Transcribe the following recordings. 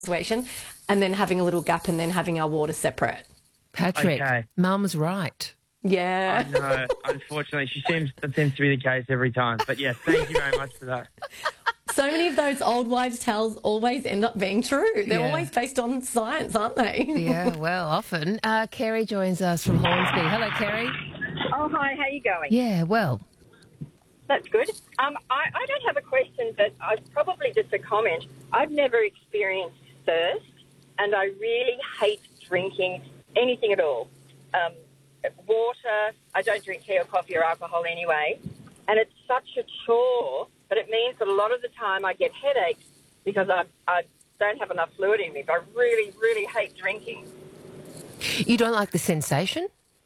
situation, and then having a little gap and then having our water separate. Patrick, Okay. Mum's right. Yeah. I know. Unfortunately, that seems to be the case every time. But yes, thank you very much for that. So many of those old wives' tales always end up being true. They're Yeah. always based on science, aren't they? Yeah, well, often. Kerry joins us from Hornsby. Hello, Kerry. Oh, hi, how you going? Yeah, well, That's good. I don't have a question, but probably just a comment. I've never experienced thirst, and I really hate drinking anything at all. Water, I don't drink tea or coffee or alcohol anyway, and it's such a chore, but it means that a lot of the time I get headaches because I don't have enough fluid in me, but I really, really hate drinking. you don't like the sensation?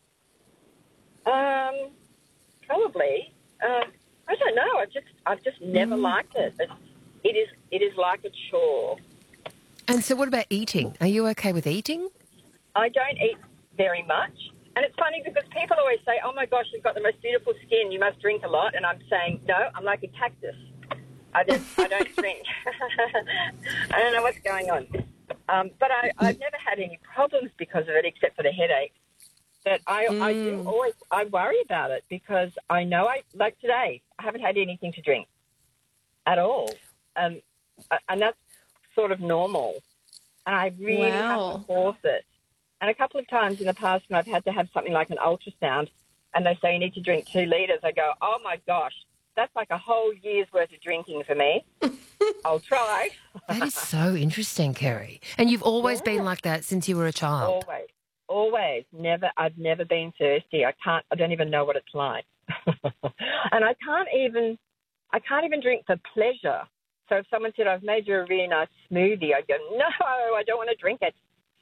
Probably. I don't know. I've just never liked it. It is like a chore. And so what about eating? Are you okay with eating? I don't eat very much. And it's funny because people always say, oh, my gosh, you've got the most beautiful skin. You must drink a lot. And I'm saying, no, I'm like a cactus. I don't drink. I don't know what's going on. But I've never had any problems because of it except for the headache. But I worry about it because I know like today, I haven't had anything to drink at all. And that's sort of normal. And I really have to force it. And a couple of times in the past when I've had to have something like an ultrasound and they say you need to drink 2 litres, I go, oh, my gosh, that's like a whole year's worth of drinking for me. I'll try. That is so interesting, Kerry. And you've always been like that since you were a child? Always. I've never been thirsty. I don't even know what it's like. And I can't even drink for pleasure. So if someone said, I've made you a really nice smoothie, I'd go, no, I don't want to drink it.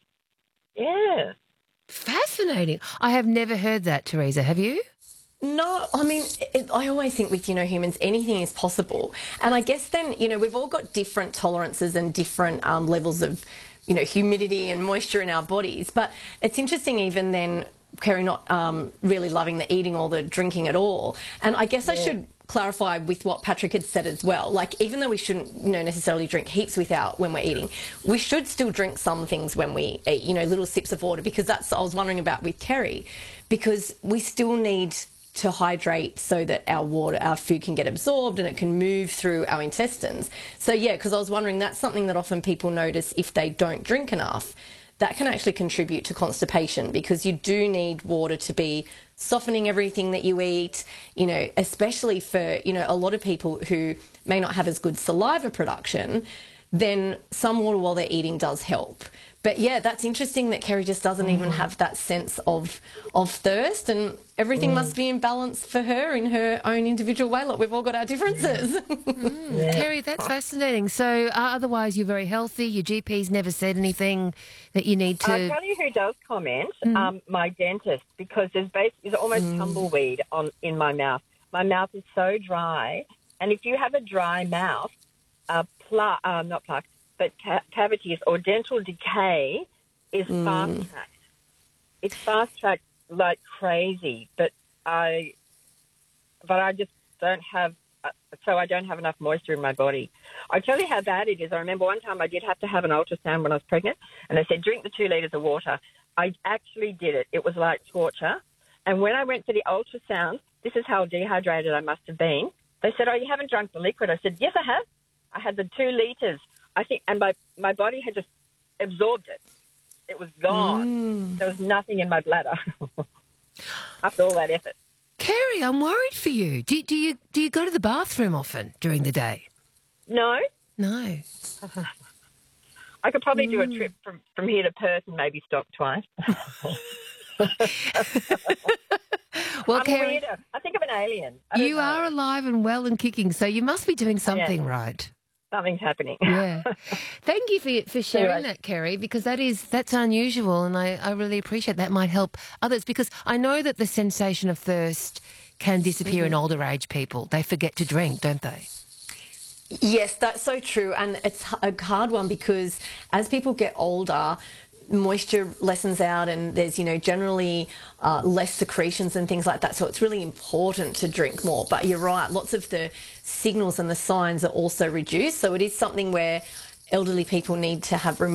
Yeah. Fascinating. I have never heard that, Teresa. Have you? No, I mean, I always think with, humans, anything is possible. And I guess then, we've all got different tolerances and different levels of, humidity and moisture in our bodies. But it's interesting even then, Kerry, not really loving the eating or the drinking at all. And I guess I should clarify with what Patrick had said as well. Like, even though we shouldn't, necessarily drink heaps when we're eating, we should still drink some things when we eat, little sips of water, because that's I was wondering about with Kerry, because we still need to hydrate so that our food can get absorbed and it can move through our intestines. So, yeah, because I was wondering, that's something that often people notice if they don't drink enough. That can actually contribute to constipation because you do need water to be softening everything that you eat, especially for, a lot of people who may not have as good saliva production, then some water while they're eating does help. But, yeah, that's interesting that Kerry just doesn't even have that sense of thirst, and everything must be in balance for her in her own individual way. Look, we've all got our differences. Kerry, that's fascinating. So otherwise you're very healthy. Your GP's never said anything that you need to... I'll tell you who does comment, my dentist, because there's almost tumbleweed in my mouth. My mouth is so dry, and if you have a dry mouth, not plaque, but cavities or dental decay is fast-tracked. It's fast-tracked like crazy, but I just don't have, so I don't have enough moisture in my body. I tell you how bad it is. I remember one time I did have to have an ultrasound when I was pregnant, and they said, drink the 2 litres of water. I actually did it. It was like torture. And when I went for the ultrasound, this is how dehydrated I must have been. They said, oh, you haven't drunk the liquid. I said, yes, I have. I had the 2 litres. I think, and my body had just absorbed it. It was gone. There was nothing in my bladder after all that effort. Kerry, I'm worried for you. Do you go to the bathroom often during the day? No. No. I could probably do a trip from here to Perth and maybe stop twice. Well, I'm Kerry, a weirdo. I think I'm an alien. you are alive and well and kicking, so you must be doing something right. Something's happening. Yeah. Thank you for sharing that, Kerry, because that's unusual, and I really appreciate that. Might help others, because I know that the sensation of thirst can disappear in older age people. They forget to drink, don't they? Yes, that's so true. And it's a hard one because as people get older, moisture lessens out and there's, generally less secretions and things like that. So it's really important to drink more. But you're right, lots of the signals and the signs are also reduced. So it is something where elderly people need to have